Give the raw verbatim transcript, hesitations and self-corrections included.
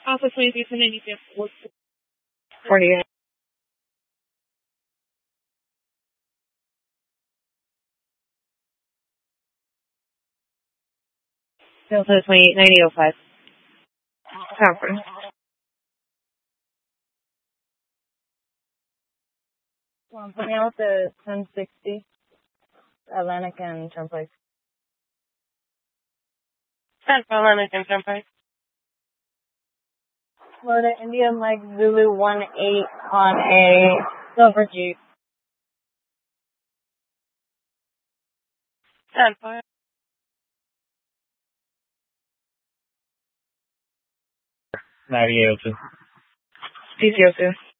Alpha twenty-three to ninety-fifth. forty-eight. Delta twenty-eight ninety oh five. Conference. Well, put me out the ten sixty. Atlantic and Turnpike. Central Atlantic and Turnpike. Florida India Mike Zulu one eight on a silver Jeep. Central. ninety-eight oh two. D C O two.